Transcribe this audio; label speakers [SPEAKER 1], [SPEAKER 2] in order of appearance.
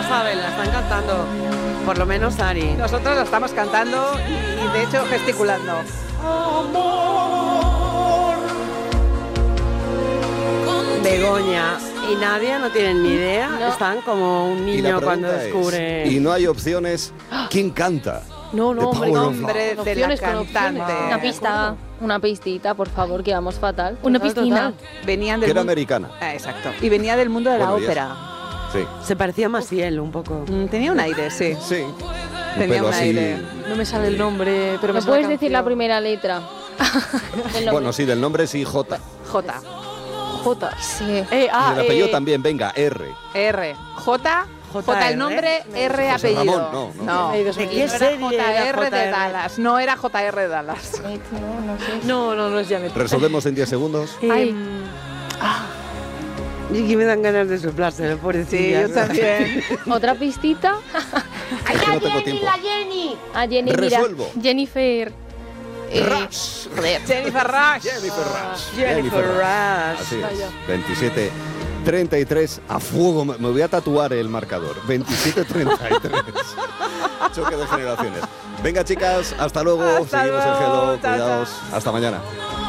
[SPEAKER 1] saben, la están cantando. Por lo menos Ari.
[SPEAKER 2] Nosotros la estamos cantando y de hecho gesticulando.
[SPEAKER 1] Begoña y Nadia no tienen ni idea.
[SPEAKER 3] No.
[SPEAKER 1] Están como un
[SPEAKER 4] Y la
[SPEAKER 1] niño
[SPEAKER 4] pregunta
[SPEAKER 1] cuando
[SPEAKER 4] es,
[SPEAKER 1] descubre.
[SPEAKER 4] y no hay opciones, ¿quién canta?
[SPEAKER 3] No,
[SPEAKER 4] The
[SPEAKER 3] no, hombre,
[SPEAKER 4] Power of
[SPEAKER 2] Nombre
[SPEAKER 3] Con
[SPEAKER 2] de la
[SPEAKER 3] opciones, con opciones.
[SPEAKER 2] cantante.
[SPEAKER 3] Una pista, una pistita, por favor, que vamos fatal.
[SPEAKER 5] Una
[SPEAKER 3] Total,
[SPEAKER 5] piscina.
[SPEAKER 3] total.
[SPEAKER 2] Venían
[SPEAKER 4] Que
[SPEAKER 2] del
[SPEAKER 4] era
[SPEAKER 2] mundo.
[SPEAKER 4] americana.
[SPEAKER 2] Exacto. Y venía del mundo de la
[SPEAKER 4] Bueno, y
[SPEAKER 2] ópera.
[SPEAKER 4] Sí,
[SPEAKER 1] Se parecía a Maciel un poco.
[SPEAKER 2] Tenía un aire, sí.
[SPEAKER 4] sí.
[SPEAKER 2] Tenía
[SPEAKER 4] Pero
[SPEAKER 2] un
[SPEAKER 4] así,
[SPEAKER 2] aire.
[SPEAKER 5] No me sale el nombre, pero me
[SPEAKER 3] ¿Me
[SPEAKER 5] sale
[SPEAKER 3] puedes decir la
[SPEAKER 5] canción.
[SPEAKER 3] primera letra? Del nombre.
[SPEAKER 4] bueno, sí, del nombre sí, J.
[SPEAKER 2] J.
[SPEAKER 5] J.
[SPEAKER 3] Sí.
[SPEAKER 4] Y el apellido también, venga, R.
[SPEAKER 2] R. J. J el nombre, R
[SPEAKER 4] José
[SPEAKER 2] apellido.
[SPEAKER 4] Ramón, no.
[SPEAKER 5] ¿De
[SPEAKER 1] ¿De
[SPEAKER 2] no
[SPEAKER 1] qué
[SPEAKER 2] era
[SPEAKER 1] serie era
[SPEAKER 2] JR de
[SPEAKER 1] JR?
[SPEAKER 2] Dallas. No era JR de Dallas.
[SPEAKER 3] No sé.
[SPEAKER 5] No es Janet.
[SPEAKER 4] Resolvemos en 10 segundos.
[SPEAKER 5] Ay,
[SPEAKER 1] Y aquí me dan ganas de soplárselo,
[SPEAKER 2] Sí,
[SPEAKER 1] pobrecilla.
[SPEAKER 2] yo también.
[SPEAKER 3] ¿Otra pistita?
[SPEAKER 4] Es que no tengo tiempo.
[SPEAKER 3] A Jenny, mira.
[SPEAKER 4] Resuelvo.
[SPEAKER 5] Jennifer.
[SPEAKER 4] Rush.
[SPEAKER 2] Jennifer Rush.
[SPEAKER 4] Jennifer Rush.
[SPEAKER 1] Jennifer Rush.
[SPEAKER 4] Así
[SPEAKER 5] Vaya.
[SPEAKER 4] es. 27-33 a fuego. Me voy a tatuar el marcador. 27-33. Choque de generaciones. Venga, chicas, hasta luego.
[SPEAKER 2] Hasta
[SPEAKER 4] Seguimos en
[SPEAKER 2] luego.
[SPEAKER 4] Hello.
[SPEAKER 2] Chao,
[SPEAKER 4] Cuidaos. Hasta mañana.